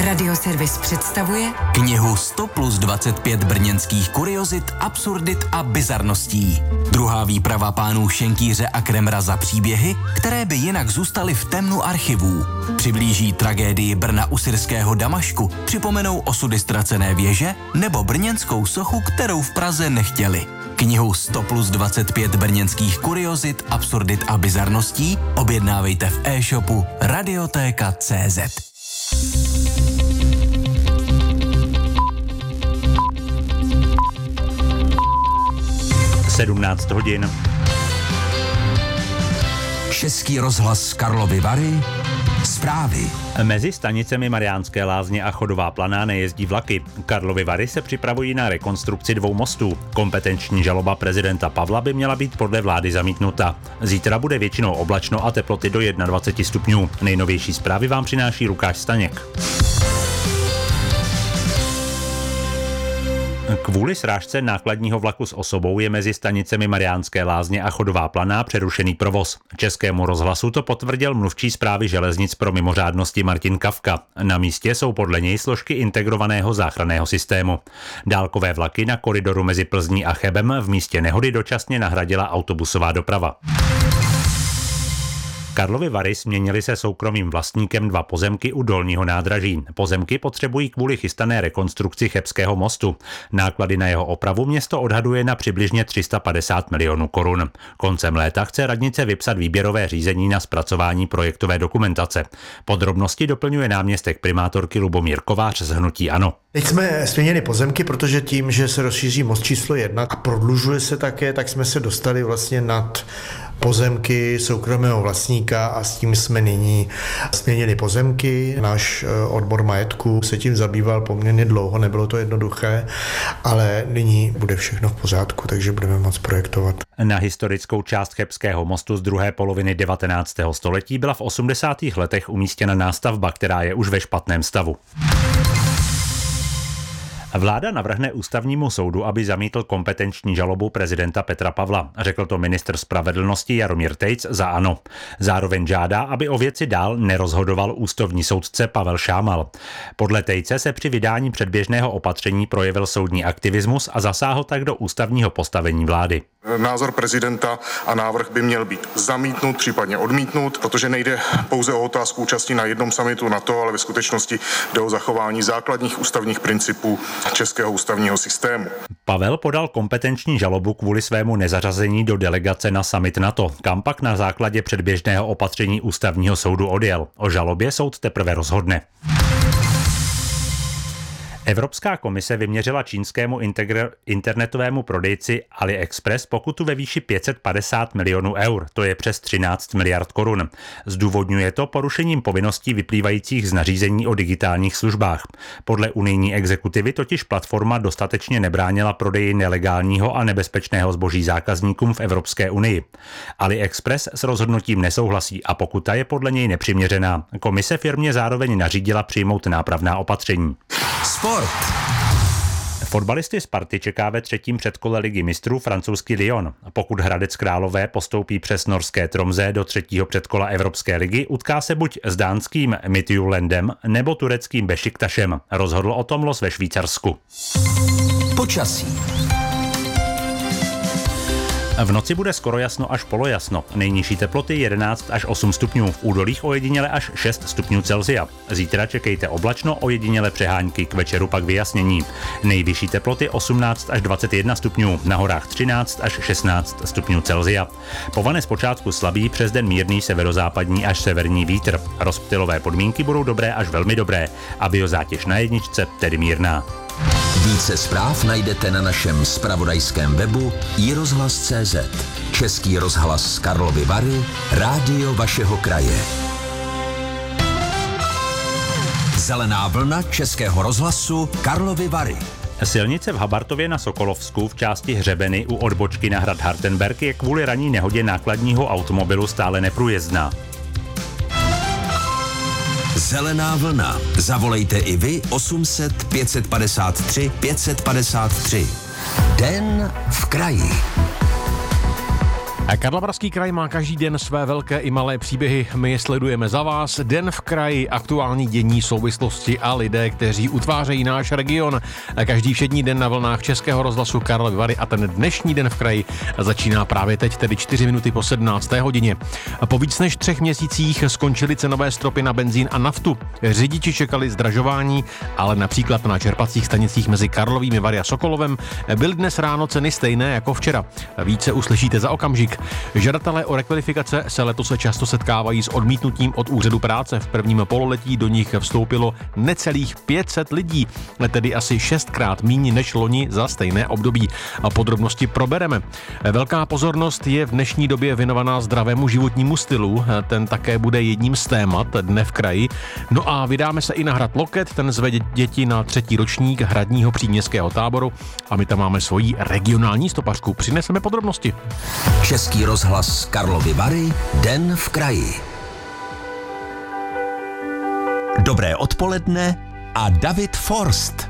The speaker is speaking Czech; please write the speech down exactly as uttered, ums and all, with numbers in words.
Radioservis představuje knihu sto plus dvacet pět brněnských kuriozit, absurdit a bizarností. Druhá výprava pánů Šenkýře a Kremra za příběhy, které by jinak zůstaly v temnu archivů. Přiblíží tragédii Brna u syrského Damašku, připomenou osudy ztracené věže nebo brněnskou sochu, kterou v Praze nechtěli. Knihu sto plus dvacet pět brněnských kuriozit, absurdit a bizarností objednávejte v e-shopu radiotéka tečka cé zet. sedmnáct hodin. Český rozhlas Karlovy Vary. Zprávy. Mezi stanicemi Mariánské Lázně a Chodová Planá nejezdí vlaky. Karlovy Vary se připravují na rekonstrukci dvou mostů. Kompetenční žaloba prezidenta Pavla by měla být podle vlády zamítnuta. Zítra bude většinou oblačno a teploty do dvacet jedna stupňů. Nejnovější zprávy vám přináší Lukáš Staněk. Kvůli srážce nákladního vlaku s osobou je mezi stanicemi Mariánské Lázně a Chodová Planá přerušený provoz. Českému rozhlasu to potvrdil mluvčí Správy železnic pro mimořádnosti Martin Kavka. Na místě jsou podle něj složky integrovaného záchranného systému. Dálkové vlaky na koridoru mezi Plzní a Chebem v místě nehody dočasně nahradila autobusová doprava. Karlovy Vary směnily se soukromým vlastníkem dva pozemky u Dolního nádraží. Pozemky potřebují kvůli chystané rekonstrukci Chebského mostu. Náklady na jeho opravu město odhaduje na přibližně tři sta padesát milionů korun. Koncem léta chce radnice vypsat výběrové řízení na zpracování projektové dokumentace. Podrobnosti doplňuje náměstek primátorky Lubomír Kovář z hnutí ANO. Teď jsme směnili pozemky, protože tím, že se rozšíří most číslo jedna a prodlužuje se také, tak jsme se dostali vlastně nad pozemky soukromého vlastníka a s tím jsme nyní směnili pozemky. Náš odbor majetku se tím zabýval poměrně dlouho, nebylo to jednoduché, ale nyní bude všechno v pořádku, takže budeme moct projektovat. Na historickou část Chebského mostu z druhé poloviny devatenáctého století byla v osmdesátých letech umístěna nástavba, která je už ve špatném stavu. Vláda navrhne ústavnímu soudu, aby zamítl kompetenční žalobu prezidenta Petra Pavla. Řekl to ministr spravedlnosti Jaromír Tejc za ANO. Zároveň žádá, aby o věci dál nerozhodoval ústavní soudce Pavel Šámal. Podle Tejce se při vydání předběžného opatření projevil soudní aktivismus a zasáhl tak do ústavního postavení vlády. Názor prezidenta a návrh by měl být zamítnut, případně odmítnut, protože nejde pouze o otázku účasti na jednom summitu NATO, ale ve skutečnosti jde o zachování základních ústavních principů českého ústavního systému. Pavel podal kompetenční žalobu kvůli svému nezařazení do delegace na summit NATO, kam pak na základě předběžného opatření ústavního soudu odjel. O žalobě soud teprve rozhodne. Evropská komise vyměřila čínskému integr- internetovému prodejci AliExpress pokutu ve výši pět set padesát milionů eur, to je přes třináct miliard korun. Zdůvodňuje to porušením povinností vyplývajících z nařízení o digitálních službách. Podle unijní exekutivy totiž platforma dostatečně nebránila prodeji nelegálního a nebezpečného zboží zákazníkům v Evropské unii. AliExpress s rozhodnutím nesouhlasí a pokuta je podle něj nepřiměřená. Komise firmě zároveň nařídila přijmout nápravná opatření. Sport. Fotbalisty Sparty čeká ve třetím předkole ligy mistrů francouzský Lyon. Pokud Hradec Králové postoupí přes norské Tromsø do třetího předkola Evropské ligy, utká se buď s dánským Midtjyllandem nebo tureckým Bešiktašem. Rozhodl o tom los ve Švýcarsku. Počasí. V noci bude skoro jasno až polojasno. Nejnižší teploty jedenáct až osm stupňů, v údolích ojediněle až šest stupňů Celsia. Zítra čekejte oblačno, ojediněle přehánky, k večeru pak vyjasnění. Nejvyšší teploty osmnáct až dvacet jedna stupňů, na horách třináct až šestnáct stupňů Celsia. Povane zpočátku slabý, přes den mírný severozápadní až severní vítr. Rozptylové podmínky budou dobré až velmi dobré a biozátěž na jedničce tedy mírná. Více zpráv najdete na našem zpravodajském webu i rozhlas tečka cé zet. Český rozhlas Karlovy Vary, rádio vašeho kraje. Zelená vlna Českého rozhlasu Karlovy Vary. Silnice v Habartově na Sokolovsku v části Hřebeny u odbočky na hrad Hartenberg je kvůli ranní nehodě nákladního automobilu stále neprůjezdná. Zelená vlna. Zavolejte i vy osm set pět set padesát tři pět set padesát tři. Den v kraji. Karlovarský kraj má každý den své velké i malé příběhy. My je sledujeme za vás. Den v kraji, aktuální dění, souvislosti a lidé, kteří utvářejí náš region. Každý všední den na vlnách Českého rozhlasu Karlovy Vary a ten dnešní den v kraji začíná právě teď, tedy čtyři minuty po sedmnácté hodině. Po víc než třech měsících skončily cenové stropy na benzín a naftu. Řidiči čekali zdražování, ale například na čerpacích stanicích mezi Karlovými Vary a Sokolovem byly dnes ráno ceny stejné jako včera. Více uslyšíte za okamžik. Žadatelé o rekvalifikace se letos často setkávají s odmítnutím od úřadu práce. V prvním pololetí do nich vstoupilo necelých pět set lidí, tedy asi šestkrát míň než loni za stejné období. A podrobnosti probereme. Velká pozornost je v dnešní době věnovaná zdravému životnímu stylu. Ten také bude jedním z témat Dne v kraji. No a vydáme se i na hrad Loket, ten zve děti na třetí ročník hradního příměstského táboru a my tam máme svoji regionální stopařku. Přineseme podrobnosti. Český rozhlas Karlovy Vary, Den v kraji. Dobré odpoledne a David Forst.